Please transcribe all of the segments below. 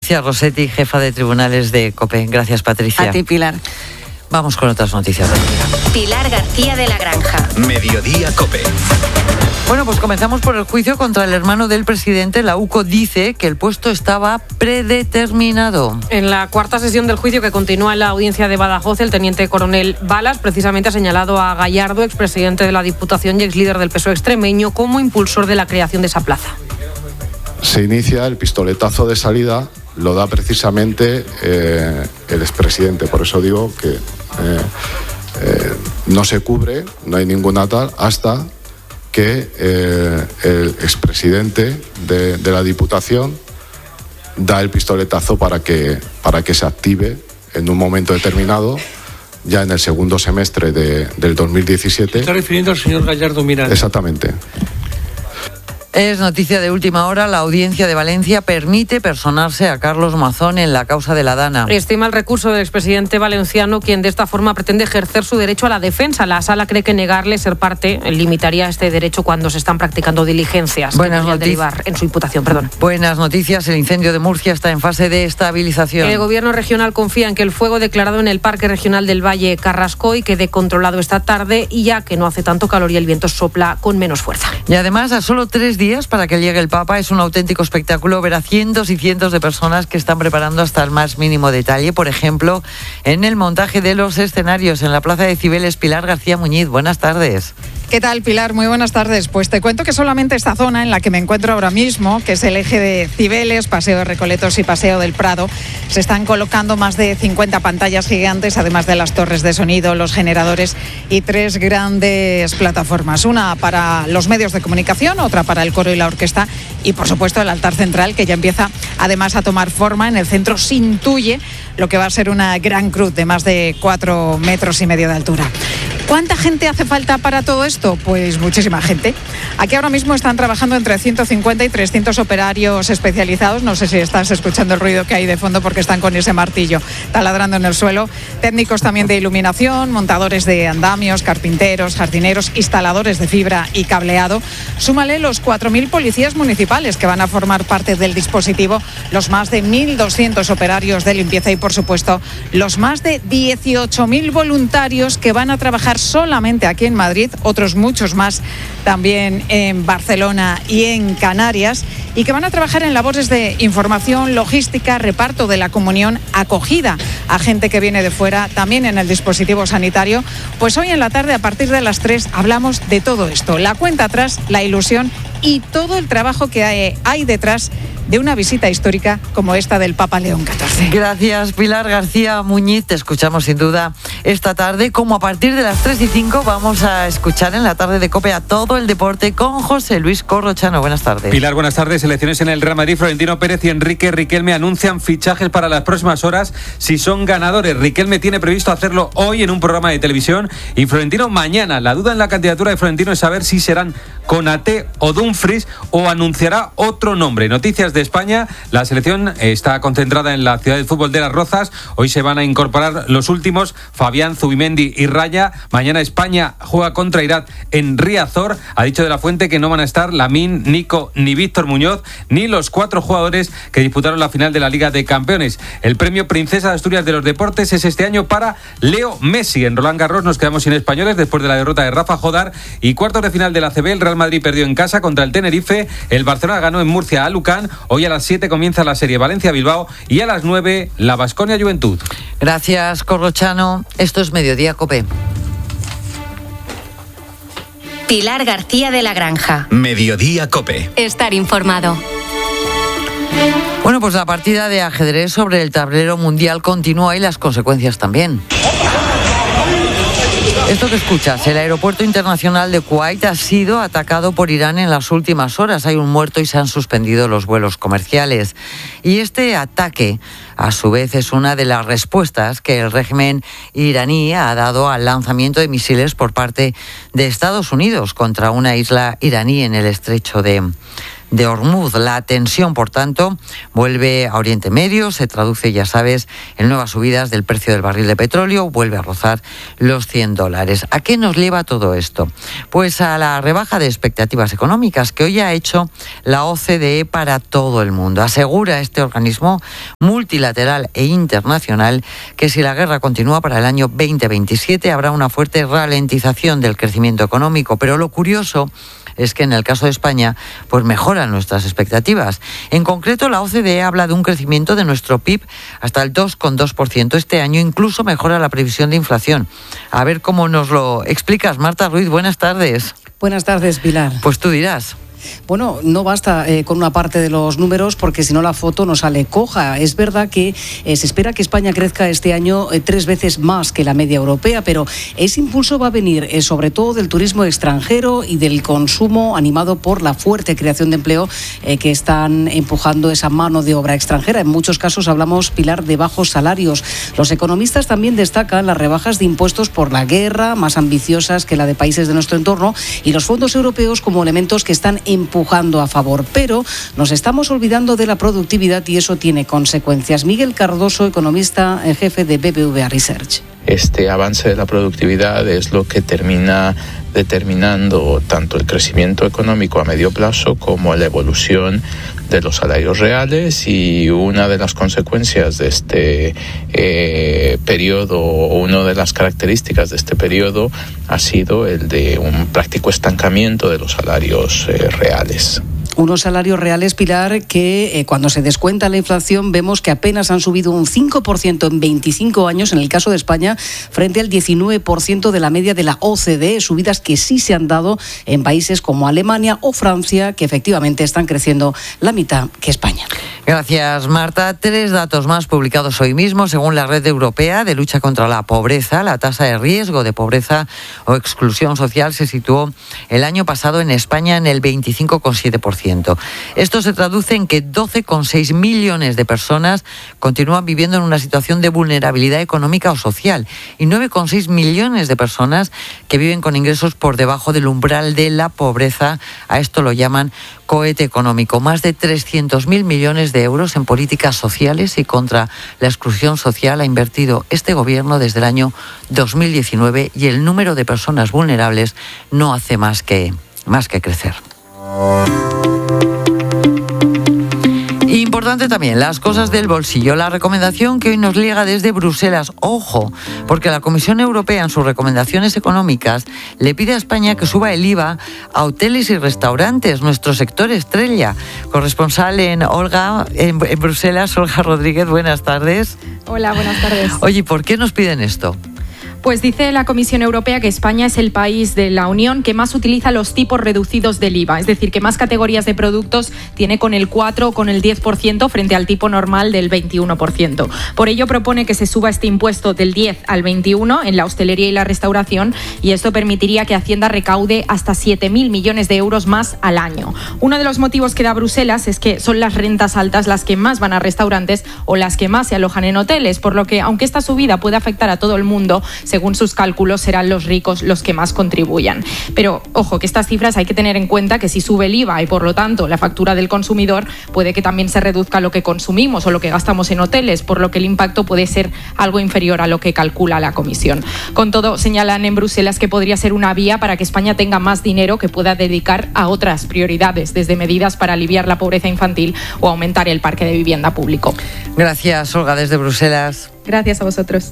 Patricia Rossetti, jefa de tribunales de COPE. Gracias, Patricia. A ti, Pilar. Vamos con otras noticias. Pilar García de la Granja. Mediodía COPE. Bueno, pues comenzamos por el juicio contra el hermano del presidente. La UCO dice que el puesto estaba predeterminado. En la cuarta sesión del juicio que continúa en la audiencia de Badajoz, el teniente coronel Balas precisamente ha señalado a Gallardo, expresidente de la Diputación y exlíder del PSOE extremeño, como impulsor de la creación de esa plaza. Se inicia el pistoletazo de salida, lo da precisamente el expresidente. Por eso digo que no se cubre, no hay ninguna tal, hasta que el expresidente de la Diputación da el pistoletazo para que se active en un momento determinado, ya en el segundo semestre del 2017. ¿Está refiriendo al señor Gallardo Miranda? Exactamente. Es noticia de última hora. La audiencia de Valencia permite personarse a Carlos Mazón en la causa de la Dana. Estima el recurso del expresidente valenciano, quien de esta forma pretende ejercer su derecho a la defensa. La sala cree que negarle ser parte limitaría este derecho cuando se están practicando diligencias. Buenas noticias. Derivar en su imputación, perdón. Buenas noticias. El incendio de Murcia está en fase de estabilización. El gobierno regional confía en que el fuego declarado en el Parque Regional del Valle Carrascoy quede controlado esta tarde, y ya que no hace tanto calor y el viento sopla con menos fuerza. Y además, a solo 3 días para que llegue el Papa, es un auténtico espectáculo ver a cientos y cientos de personas que están preparando hasta el más mínimo detalle. Por ejemplo, en el montaje de los escenarios en la Plaza de Cibeles. Pilar García Muñiz, buenas tardes. ¿Qué tal, Pilar? Muy buenas tardes. Pues te cuento que solamente esta zona en la que me encuentro ahora mismo, que es el eje de Cibeles, Paseo de Recoletos y Paseo del Prado, se están colocando más de 50 pantallas gigantes, además de las torres de sonido, los generadores y 3 grandes plataformas. Una para los medios de comunicación, otra para el coro y la orquesta y, por supuesto, el altar central, que ya empieza además a tomar forma. En el centro se intuye lo que va a ser una gran cruz de más de 4,5 metros de altura. ¿Cuánta gente hace falta para todo esto? Pues muchísima gente. Aquí ahora mismo están trabajando entre 150 y 300 operarios especializados. No sé si estás escuchando el ruido que hay de fondo porque están con ese martillo taladrando en el suelo. Técnicos también de iluminación, montadores de andamios, carpinteros, jardineros, instaladores de fibra y cableado. Súmale los 4.000 policías municipales que van a formar parte del dispositivo, los más de 1.200 operarios de limpieza y, por supuesto, los más de 18.000 voluntarios que van a trabajar solamente aquí en Madrid, otros muchos más también en Barcelona y en Canarias, y que van a trabajar en labores de información, logística, reparto de la comunión, acogida a gente que viene de fuera, también en el dispositivo sanitario. Pues hoy en la tarde, a partir de las 3, hablamos de todo esto, la cuenta atrás, la ilusión y todo el trabajo que hay detrás de una visita histórica como esta del Papa León XIV. Gracias, Pilar García Muñiz. Te escuchamos sin duda esta tarde, como a partir de las 3:05 vamos a escuchar en la tarde de COPE a todo el deporte con José Luis Corrochano. Buenas tardes. Pilar, buenas tardes. Selecciones en el Real Madrid. Florentino Pérez y Enrique Riquelme anuncian fichajes para las próximas horas si son ganadores. Riquelme tiene previsto hacerlo hoy en un programa de televisión y Florentino mañana. La duda en la candidatura de Florentino es saber si serán Konaté o Dumfries o anunciará otro nombre. Noticias de España. La selección está concentrada en la ciudad del fútbol de Las Rozas. Hoy se van a incorporar los últimos, Fabián, Zubimendi y Raya. Mañana España juega contra Irak en Riazor. Ha dicho De la Fuente que no van a estar Lamine, Nico ni Víctor Muñoz, ni los 4 jugadores que disputaron la final de la Liga de Campeones. El premio Princesa de Asturias de los Deportes es este año para Leo Messi. En Roland Garros nos quedamos sin españoles después de la derrota de Rafa Jodar, y cuartos de final de la ACB. El Real Madrid perdió en casa contra el Tenerife. El Barcelona ganó en Murcia a Lucan. Hoy a las 7 comienza la serie Valencia-Bilbao y a las 9 la Baskonia-Juventud. Gracias, Corrochano. Esto es Mediodía COPE. Pilar García de la Granja. Mediodía COPE. Estar informado. Bueno, pues la partida de ajedrez sobre el tablero mundial continúa y las consecuencias también. Esto que escuchas, el aeropuerto internacional de Kuwait ha sido atacado por Irán en las últimas horas. Hay un muerto y se han suspendido los vuelos comerciales. Y este ataque, a su vez, es una de las respuestas que el régimen iraní ha dado al lanzamiento de misiles por parte de Estados Unidos contra una isla iraní en el estrecho de de Hormuz. La tensión, por tanto, vuelve a Oriente Medio, se traduce, ya sabes, en nuevas subidas del precio del barril de petróleo, vuelve a rozar los $100. ¿A qué nos lleva todo esto? Pues a la rebaja de expectativas económicas que hoy ha hecho la OCDE para todo el mundo. Asegura este organismo multilateral e internacional que si la guerra continúa para el año 2027 habrá una fuerte ralentización del crecimiento económico. Pero lo curioso es que en el caso de España, pues mejoran nuestras expectativas. En concreto, la OCDE habla de un crecimiento de nuestro PIB hasta el 2,2% este año, incluso mejora la previsión de inflación. A ver cómo nos lo explicas, Marta Ruiz. Buenas tardes. Buenas tardes, Pilar. Pues tú dirás. Bueno, no basta con una parte de los números porque si no la foto no sale coja. Es verdad que se espera que España crezca este año 3 veces más que la media europea, pero ese impulso va a venir sobre todo del turismo extranjero y del consumo animado por la fuerte creación de empleo que están empujando esa mano de obra extranjera. En muchos casos hablamos, Pilar, de bajos salarios. Los economistas también destacan las rebajas de impuestos por la guerra, más ambiciosas que la de países de nuestro entorno, y los fondos europeos como elementos que están empujando a favor, pero nos estamos olvidando de la productividad y eso tiene consecuencias. Miguel Cardoso, economista jefe de BBVA Research. Este avance de la productividad es lo que termina determinando tanto el crecimiento económico a medio plazo como la evolución de los salarios reales, y una de las consecuencias de este periodo, o una de las características de este periodo, ha sido el de un práctico estancamiento de los salarios reales. Unos salarios reales, Pilar, que cuando se descuenta la inflación vemos que apenas han subido un 5% en 25 años, en el caso de España, frente al 19% de la media de la OCDE, subidas que sí se han dado en países como Alemania o Francia, que efectivamente están creciendo la mitad que España. Gracias, Marta. 3 datos más publicados hoy mismo. Según la Red Europea de Lucha contra la Pobreza, la tasa de riesgo de pobreza o exclusión social se situó el año pasado en España en el 25,7%. Esto se traduce en que 12,6 millones de personas continúan viviendo en una situación de vulnerabilidad económica o social y 9,6 millones de personas que viven con ingresos por debajo del umbral de la pobreza. A esto lo llaman cohete económico. Más de 300.000 millones de euros en políticas sociales y contra la exclusión social ha invertido este gobierno desde el año 2019 y el número de personas vulnerables no hace más que crecer. Importante también las cosas del bolsillo. La recomendación que hoy nos llega desde Bruselas, ojo, porque la Comisión Europea en sus recomendaciones económicas le pide a España que suba el IVA a hoteles y restaurantes, nuestro sector estrella. Corresponsal en Bruselas, Olga Rodríguez, buenas tardes. Hola, buenas tardes. Oye, ¿por qué nos piden esto? Pues dice la Comisión Europea que España es el país de la Unión que más utiliza los tipos reducidos del IVA, es decir, que más categorías de productos tiene con el 4 o con el 10% frente al tipo normal del 21%. Por ello propone que se suba este impuesto del 10 al 21 en la hostelería y la restauración, y esto permitiría que Hacienda recaude hasta 7.000 millones de euros más al año. Uno de los motivos que da Bruselas es que son las rentas altas las que más van a restaurantes o las que más se alojan en hoteles, por lo que aunque esta subida puede afectar a todo el mundo, según sus cálculos serán los ricos los que más contribuyan. Pero ojo, que estas cifras hay que tener en cuenta que si sube el IVA y por lo tanto la factura del consumidor, puede que también se reduzca lo que consumimos o lo que gastamos en hoteles, por lo que el impacto puede ser algo inferior a lo que calcula la Comisión. Con todo, señalan en Bruselas que podría ser una vía para que España tenga más dinero que pueda dedicar a otras prioridades, desde medidas para aliviar la pobreza infantil o aumentar el parque de vivienda público. Gracias, Olga, desde Bruselas. Gracias a vosotros.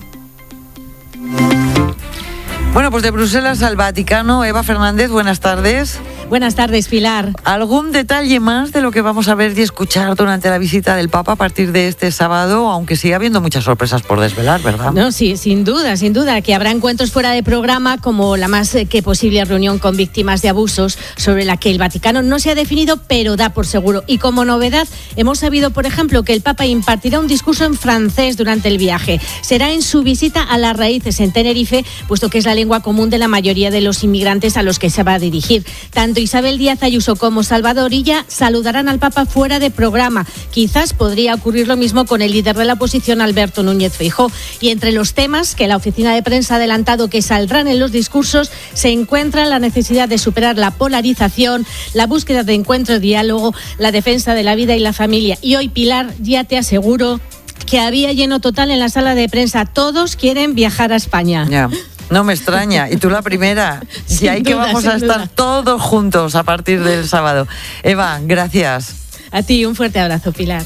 Bueno, pues de Bruselas al Vaticano, Eva Fernández, buenas tardes. Buenas tardes, Pilar. ¿Algún detalle más de lo que vamos a ver y escuchar durante la visita del Papa a partir de este sábado? Aunque sigue habiendo muchas sorpresas por desvelar, ¿verdad? No, sí, sin duda, que habrá encuentros fuera de programa, como la más que posible reunión con víctimas de abusos, sobre la que el Vaticano no se ha definido, pero da por seguro. Y como novedad, hemos sabido, por ejemplo, que el Papa impartirá un discurso en francés durante el viaje. Será en su visita a las raíces en Tenerife, puesto que es la lengua lengua común de la mayoría de los inmigrantes a los que se va a dirigir. Tanto Isabel Díaz Ayuso como Salvador Illa saludarán al Papa fuera de programa. Quizás podría ocurrir lo mismo con el líder de la oposición, Alberto Núñez Feijóo. Y entre los temas que la oficina de prensa ha adelantado que saldrán en los discursos se encuentra la necesidad de superar la polarización, la búsqueda de encuentro y diálogo, la defensa de la vida y la familia. Y hoy, Pilar, ya te aseguro que había lleno total en la sala de prensa. Todos quieren viajar a España. Ya. No me extraña. Y tú la primera. Y ahí que vamos a estar todos juntos a partir del sábado. Eva, gracias. A ti, un fuerte abrazo, Pilar.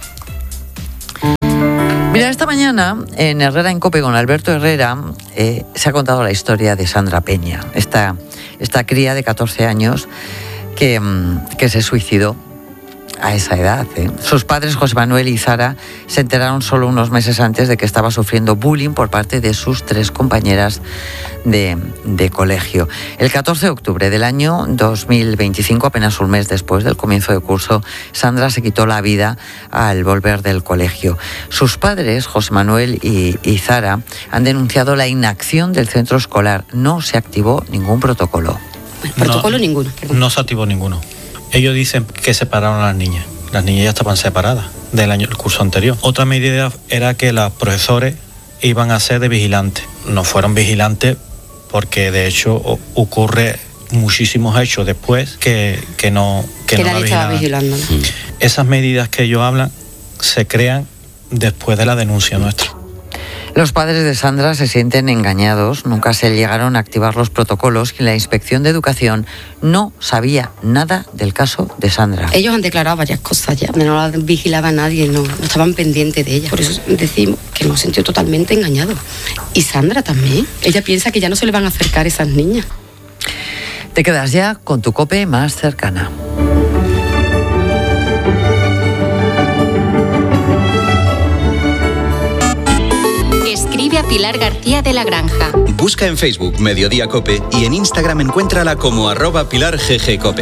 Mira, esta mañana en Herrera en COPE con Alberto Herrera se ha contado la historia de Sandra Peña, esta cría de 14 años que se suicidó a esa edad. Sus padres, José Manuel y Zara, se enteraron solo unos meses antes de que estaba sufriendo bullying por parte de sus 3 compañeras de colegio. El 14 de octubre del año 2025, apenas un mes después del comienzo de curso, Sandra se quitó la vida al volver del colegio. Sus padres, José Manuel y Zara, han denunciado la inacción del centro escolar. No se activó ningún protocolo. Ninguno. No se activó ninguno. Ellos dicen que separaron a las niñas. Las niñas ya estaban separadas el curso anterior. Otra medida era que los profesores iban a ser de vigilantes. No fueron vigilantes porque de hecho ocurre muchísimos hechos después que no la estaba vigilando. Esas medidas que ellos hablan se crean después de la denuncia nuestra. Los padres de Sandra se sienten engañados. Nunca se llegaron a activar los protocolos y la Inspección de Educación no sabía nada del caso de Sandra. Ellos han declarado varias cosas ya. No la vigilaba nadie, no estaban pendientes de ella. Por eso decimos que nos sintió totalmente engañados. Y Sandra también. Ella piensa que ya no se le van a acercar esas niñas. Te quedas ya con tu COPE más cercana. Escribe a Pilar García de la Granja. Busca en Facebook Mediodía COPE y en Instagram encuéntrala como @PilarGGCOPE.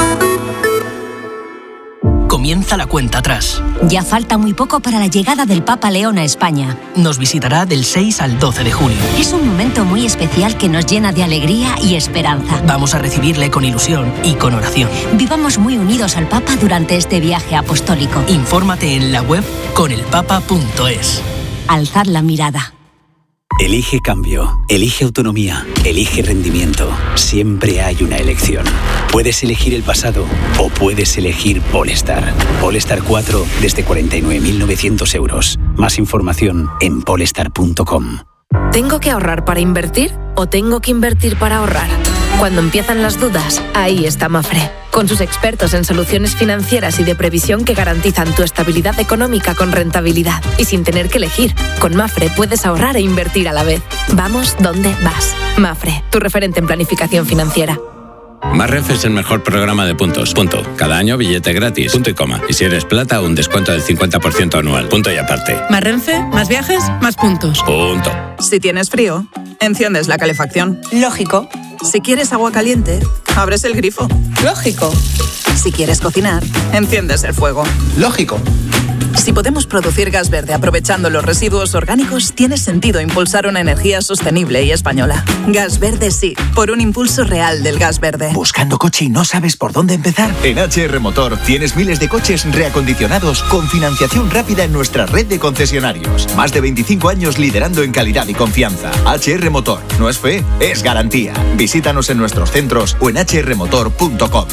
Comienza la cuenta atrás. Ya falta muy poco para la llegada del Papa León a España. Nos visitará del 6 al 12 de junio. Es un momento muy especial que nos llena de alegría y esperanza. Vamos a recibirle con ilusión y con oración. Vivamos muy unidos al Papa durante este viaje apostólico. Infórmate en la web conelpapa.es. Alzad la mirada. Elige cambio, elige autonomía, elige rendimiento. Siempre hay una elección. Puedes elegir el pasado o puedes elegir Polestar. Polestar 4 desde 49.900 euros. Más información en polestar.com. ¿Tengo que ahorrar para invertir o tengo que invertir para ahorrar? Cuando empiezan las dudas, ahí está Mafre, con sus expertos en soluciones financieras y de previsión que garantizan tu estabilidad económica con rentabilidad y sin tener que elegir. Con Mafre puedes ahorrar e invertir a la vez. Vamos donde vas. Mafre, tu referente en planificación financiera. Más es el mejor programa de puntos. Punto. Cada año billete gratis. Punto y coma. Y si eres plata, un descuento del 50% anual. Punto y aparte. Más Renfe, más viajes, más puntos. Punto. Si tienes frío, enciendes la calefacción. Lógico. Si quieres agua caliente, abres el grifo. Lógico. Si quieres cocinar, enciendes el fuego. Lógico. Si podemos producir gas verde aprovechando los residuos orgánicos, tiene sentido impulsar una energía sostenible y española. Gas verde sí, por un impulso real del gas verde. ¿Buscando coche y no sabes por dónde empezar? En HR Motor tienes miles de coches reacondicionados con financiación rápida en nuestra red de concesionarios. Más de 25 años liderando en calidad y confianza. HR Motor, no es fe, es garantía. Visítanos en nuestros centros o en hrmotor.com.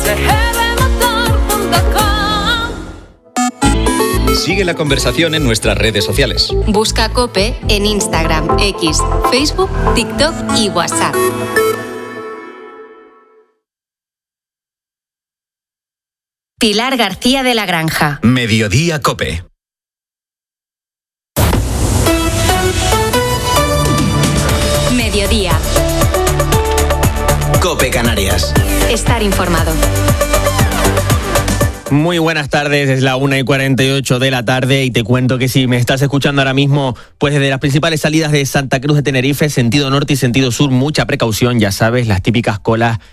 Sigue la conversación en nuestras redes sociales. Busca COPE en Instagram, X, Facebook, TikTok y WhatsApp. Pilar García de la Granja. Mediodía COPE. Mediodía. COPE Canarias. Estar informado. Muy buenas tardes, es la 1:48 de la tarde y te cuento que si me estás escuchando ahora mismo, pues desde las principales salidas de Santa Cruz de Tenerife, sentido norte y sentido sur, mucha precaución, ya sabes, las típicas colas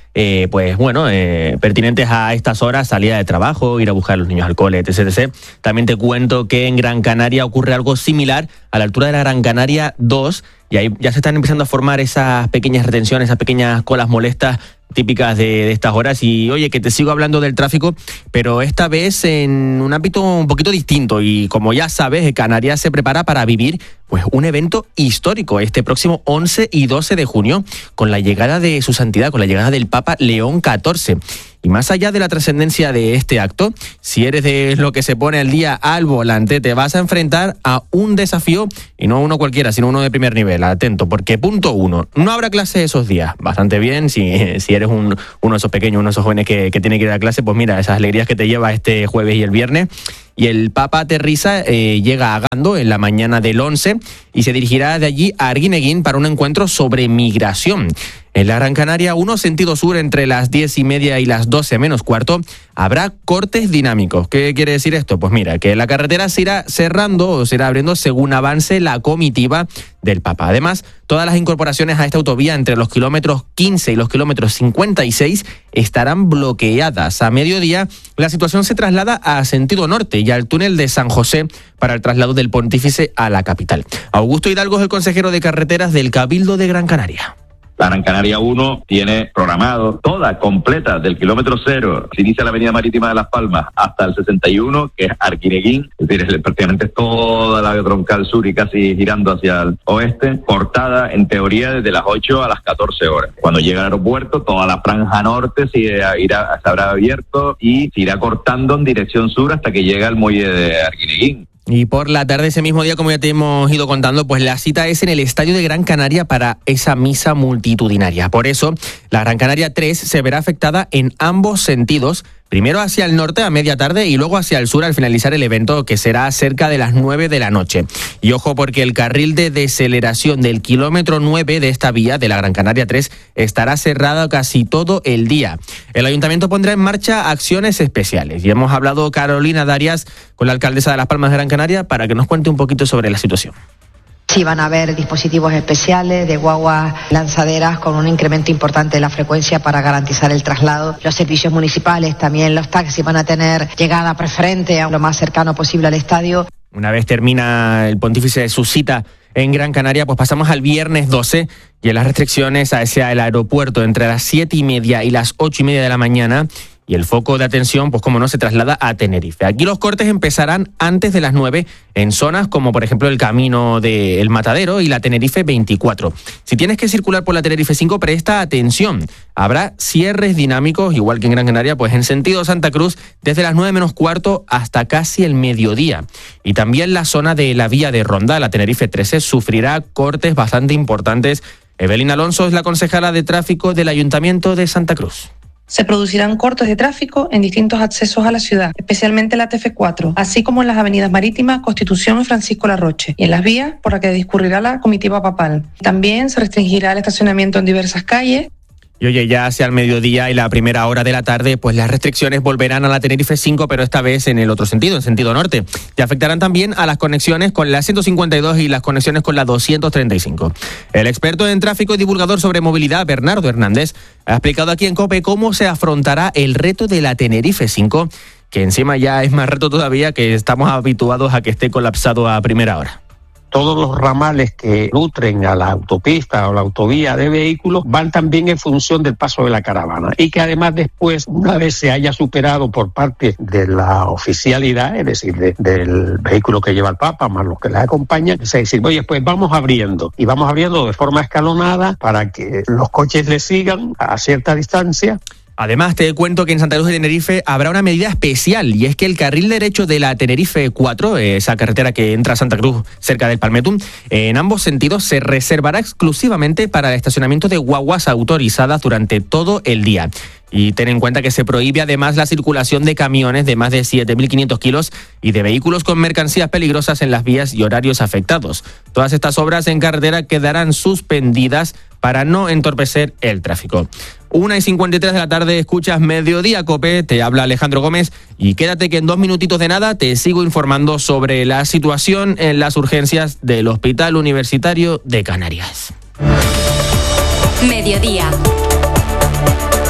pertinentes a estas horas, salida de trabajo, ir a buscar a los niños al cole, etc. También te cuento que en Gran Canaria ocurre algo similar a la altura de la Gran Canaria 2, y ahí ya se están empezando a formar esas pequeñas retenciones, esas pequeñas colas molestas típicas de estas horas. Y oye, que te sigo hablando del tráfico, pero esta vez en un ámbito un poquito distinto. Y como ya sabes, Canarias se prepara para vivir pues un evento histórico este próximo 11 y 12 de junio, con la llegada de su santidad, con la llegada del Papa León XIV. Y más allá de la trascendencia de este acto, si eres de lo que se pone al día al volante, te vas a enfrentar a un desafío, y no uno cualquiera, sino uno de primer nivel. Atento, porque punto 1, no habrá clase esos días. Bastante bien, si eres uno de esos pequeños, uno de esos jóvenes que tiene que ir a clase, pues mira, esas alegrías que te lleva este jueves y el viernes. Y el Papa aterriza, llega a Gando en la mañana del 11 y se dirigirá de allí a Arguineguín para un encuentro sobre migración. En la Gran Canaria 1, sentido sur, entre las 10:30 y las 12 menos cuarto, habrá cortes dinámicos. ¿Qué quiere decir esto? Pues mira, que la carretera se irá cerrando o se irá abriendo según avance la comitiva del Papa. Además, todas las incorporaciones a esta autovía entre los kilómetros 15 y los kilómetros 56 estarán bloqueadas. A mediodía, la situación se traslada a sentido norte y al túnel de San José para el traslado del Pontífice a la capital. Augusto Hidalgo es el consejero de carreteras del Cabildo de Gran Canaria. La Gran Canaria 1 tiene programado toda completa del kilómetro 0, se inicia la avenida marítima de Las Palmas, hasta el 61, que es Arguineguín, es decir, prácticamente toda la troncal sur y casi girando hacia el oeste, cortada en teoría desde las 8 a las 14 horas. Cuando llega al aeropuerto, toda la franja norte se habrá abierto y se irá cortando en dirección sur hasta que llega al muelle de Arguineguín. Y por la tarde ese mismo día, como ya te hemos ido contando, pues la cita es en el Estadio de Gran Canaria para esa misa multitudinaria. Por eso, la Gran Canaria 3 se verá afectada en ambos sentidos, primero hacia el norte a media tarde y luego hacia el sur al finalizar el evento, que será cerca de las 9 de la noche. Y ojo, porque el carril de deceleración del kilómetro 9 de esta vía, de la Gran Canaria 3, estará cerrado casi todo el día. El Ayuntamiento pondrá en marcha acciones especiales. Y hemos hablado Carolina Darias con la alcaldesa de Las Palmas de Gran Canaria para que nos cuente un poquito sobre la situación. Sí, van a haber dispositivos especiales de guaguas lanzaderas con un incremento importante de la frecuencia para garantizar el traslado. Los servicios municipales, también los taxis, van a tener llegada preferente a lo más cercano posible al estadio. Una vez termina el Pontífice su cita en Gran Canaria, pues pasamos al viernes 12 y en las restricciones hacia el aeropuerto entre las 7:30 y las 8:30 de la mañana. Y el foco de atención, pues como no, se traslada a Tenerife. Aquí los cortes empezarán antes de las 9 en zonas como por ejemplo el camino del Matadero y la Tenerife 24. Si tienes que circular por la Tenerife 5, presta atención. Habrá cierres dinámicos, igual que en Gran Canaria, pues en sentido Santa Cruz, desde las 9 menos cuarto hasta casi el mediodía. Y también la zona de la vía de Ronda, la Tenerife 13, sufrirá cortes bastante importantes. Evelyn Alonso es la concejala de tráfico del Ayuntamiento de Santa Cruz. Se producirán cortes de tráfico en distintos accesos a la ciudad, especialmente la TF4, así como en las avenidas Marítimas, Constitución y Francisco Larroche, y en las vías por las que discurrirá la comitiva papal. También se restringirá el estacionamiento en diversas calles. Y oye, ya hacia el mediodía y la primera hora de la tarde, pues las restricciones volverán a la Tenerife 5, pero esta vez en el otro sentido, en sentido norte. Y afectarán también a las conexiones con la 152 y las conexiones con la 235. El experto en tráfico y divulgador sobre movilidad, Bernardo Hernández, ha explicado aquí en COPE cómo se afrontará el reto de la Tenerife 5, que encima ya es más reto todavía, que estamos habituados a que esté colapsado a primera hora. Todos los ramales que nutren a la autopista o la autovía de vehículos van también en función del paso de la caravana, y que además después, una vez se haya superado por parte de la oficialidad, es decir, del vehículo que lleva el Papa más los que le acompañan, se dice, oye, pues vamos abriendo, y vamos abriendo de forma escalonada para que los coches le sigan a cierta distancia. Además, te cuento que en Santa Cruz de Tenerife habrá una medida especial, y es que el carril derecho de la Tenerife 4, esa carretera que entra a Santa Cruz cerca del Palmetum, en ambos sentidos se reservará exclusivamente para el estacionamiento de guaguas autorizadas durante todo el día. Y ten en cuenta que se prohíbe además la circulación de camiones de más de 7.500 kilos y de vehículos con mercancías peligrosas en las vías y horarios afectados. Todas estas obras en carretera quedarán suspendidas para no entorpecer el tráfico. 1:53 de la tarde, escuchas Mediodía Cope, te habla Alejandro Gómez, y quédate que en 2 minutitos de nada te sigo informando sobre la situación en las urgencias del Hospital Universitario de Canarias. Mediodía.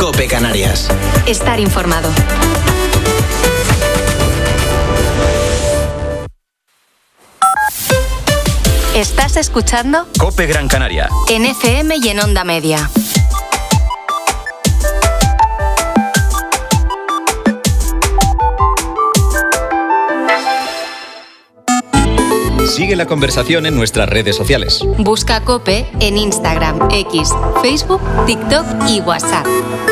COPE Canarias. Estar informado. Estás escuchando COPE Gran Canaria. En FM y en Onda Media. Sigue la conversación en nuestras redes sociales. Busca COPE en Instagram, X, Facebook, TikTok y WhatsApp.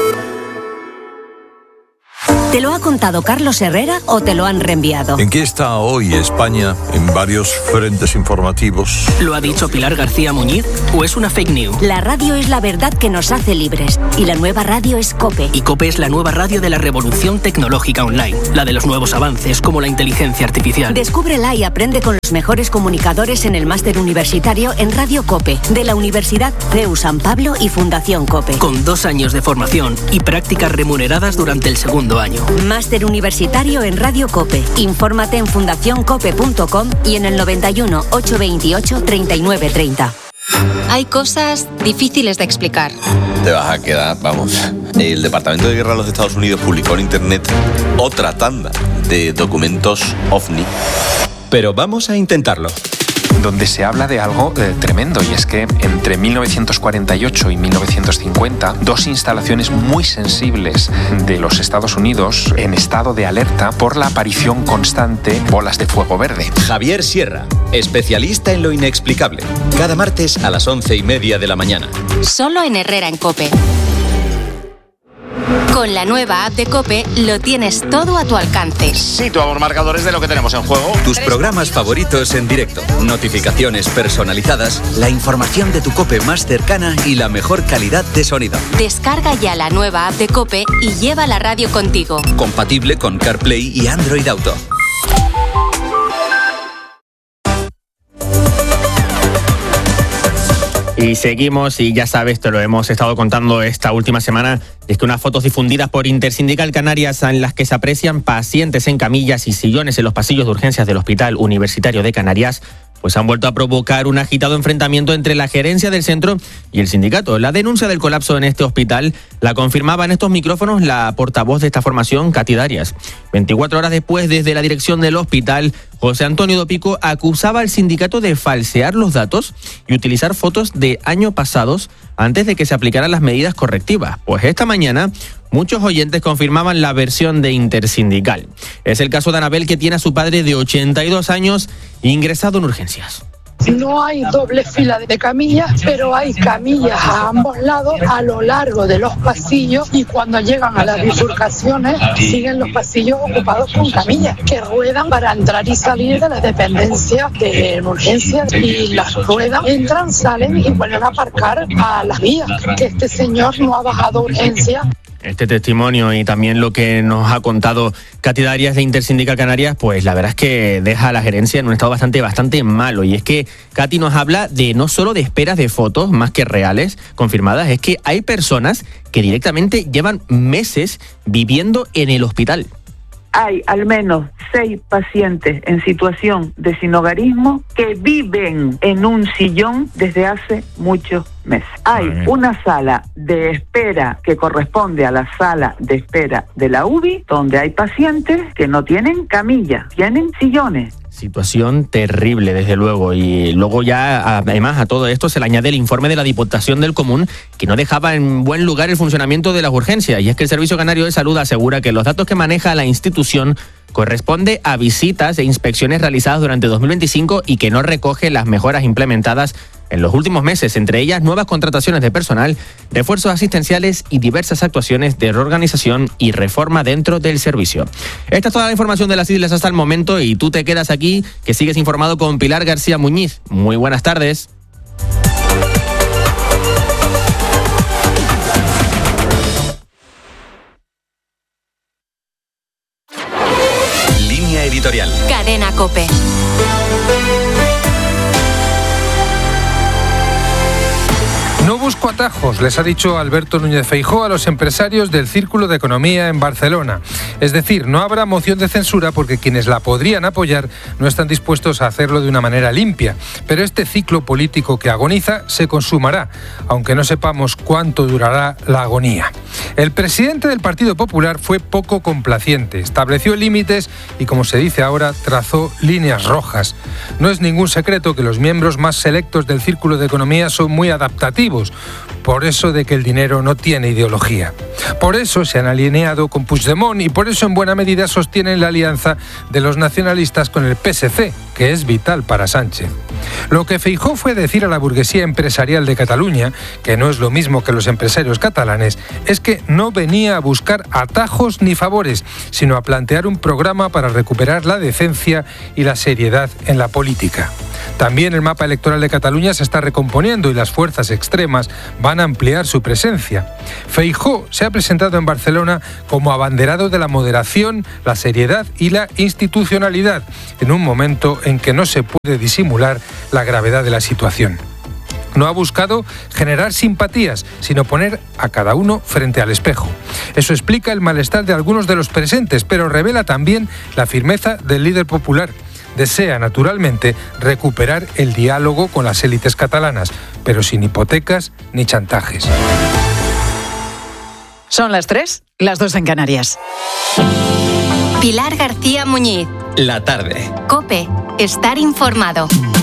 ¿Te lo ha contado Carlos Herrera o te lo han reenviado? ¿En qué está hoy España en varios frentes informativos? ¿Lo ha dicho Pilar García Muñiz o es una fake news? La radio es la verdad que nos hace libres y la nueva radio es COPE. Y COPE es la nueva radio de la revolución tecnológica online, la de los nuevos avances como la inteligencia artificial. Descúbrela y aprende con los mejores comunicadores en el máster universitario en Radio COPE de la Universidad CEU San Pablo y Fundación COPE. Con 2 años de formación y prácticas remuneradas durante el segundo año. Máster universitario en Radio COPE. Infórmate en fundacioncope.com y en el 91 828 3930. Hay cosas difíciles de explicar. Te vas a quedar, vamos. El Departamento de Guerra de los Estados Unidos publicó en internet otra tanda de documentos OVNI. Pero vamos a intentarlo. Donde se habla de algo tremendo, y es que entre 1948 y 1950, 2 instalaciones muy sensibles de los Estados Unidos en estado de alerta por la aparición constante de bolas de fuego verde. Javier Sierra, especialista en lo inexplicable. Cada martes a las 11:30 de la mañana. Solo en Herrera en COPE. Con la nueva app de COPE lo tienes todo a tu alcance. Situamos marcadores de lo que tenemos en juego. Tus programas favoritos en directo, notificaciones personalizadas, la información de tu COPE más cercana y la mejor calidad de sonido. Descarga ya la nueva app de COPE y lleva la radio contigo. Compatible con CarPlay y Android Auto. Y seguimos, y ya sabes, te lo hemos estado contando esta última semana, es que unas fotos difundidas por Intersindical Canarias en las que se aprecian pacientes en camillas y sillones en los pasillos de urgencias del Hospital Universitario de Canarias, pues han vuelto a provocar un agitado enfrentamiento entre la gerencia del centro y el sindicato. La denuncia del colapso en este hospital la confirmaba en estos micrófonos la portavoz de esta formación, Katy Darias. 24 horas después, desde la dirección del hospital, José Antonio Dopico acusaba al sindicato de falsear los datos y utilizar fotos de años pasados antes de que se aplicaran las medidas correctivas. Pues esta mañana muchos oyentes confirmaban la versión de Intersindical. Es el caso de Anabel, que tiene a su padre de 82 años ingresado en urgencias. No hay doble fila de camillas, pero hay camillas a ambos lados a lo largo de los pasillos, y cuando llegan a las bifurcaciones siguen los pasillos ocupados con camillas que ruedan para entrar y salir de las dependencias de urgencias, y las ruedas entran, salen y vuelven a aparcar a las vías, que este señor no ha bajado urgencia. Este testimonio y también lo que nos ha contado Katy Darias de Intersindical Canarias, pues la verdad es que deja a la gerencia en un estado bastante malo. Y es que Katy nos habla de no solo de esperas de fotos más que reales, confirmadas, es que hay personas que directamente llevan meses viviendo en el hospital. Hay al menos 6 pacientes en situación de sinhogarismo que viven en un sillón desde hace muchos meses. Hay una sala de espera que corresponde a la sala de espera de la UBI, donde hay pacientes que no tienen camilla, tienen sillones. Situación terrible, desde luego. Y luego ya, además, a todo esto se le añade el informe de la Diputación del Común, que no dejaba en buen lugar el funcionamiento de las urgencias. Y es que el Servicio Canario de Salud asegura que los datos que maneja la institución corresponde a visitas e inspecciones realizadas durante 2025 y que no recoge las mejoras implementadas en los últimos meses, entre ellas nuevas contrataciones de personal, refuerzos asistenciales y diversas actuaciones de reorganización y reforma dentro del servicio. Esta es toda la información de las islas hasta el momento, y tú te quedas aquí, que sigues informado con Pilar García Muñiz. Muy buenas tardes. Línea editorial. Cadena COPE. No busco atajos, les ha dicho Alberto Núñez Feijóo a los empresarios del Círculo de Economía en Barcelona. Es decir, no habrá moción de censura porque quienes la podrían apoyar no están dispuestos a hacerlo de una manera limpia. Pero este ciclo político que agoniza se consumará, aunque no sepamos cuánto durará la agonía. El presidente del Partido Popular fue poco complaciente, estableció límites y, como se dice ahora, trazó líneas rojas. No es ningún secreto que los miembros más selectos del Círculo de Economía son muy adaptativos, por eso de que el dinero no tiene ideología. Por eso se han alineado con Puigdemont y por eso en buena medida sostienen la alianza de los nacionalistas con el PSC, que es vital para Sánchez. Lo que Feijóo fue decir a la burguesía empresarial de Cataluña, que no es lo mismo que los empresarios catalanes, es que no venía a buscar atajos ni favores, sino a plantear un programa para recuperar la decencia y la seriedad en la política. También el mapa electoral de Cataluña se está recomponiendo y las fuerzas extremas van a ampliar su presencia. Feijóo se ha presentado en Barcelona como abanderado de la moderación, la seriedad y la institucionalidad, en un momento en que no se puede disimular la gravedad de la situación. No ha buscado generar simpatías, sino poner a cada uno frente al espejo. Eso explica el malestar de algunos de los presentes, pero revela también la firmeza del líder popular. Desea, naturalmente, recuperar el diálogo con las élites catalanas, pero sin hipotecas ni chantajes. Son las 3, las 2 en Canarias. Pilar García Muñiz. La tarde. COPE. Estar informado.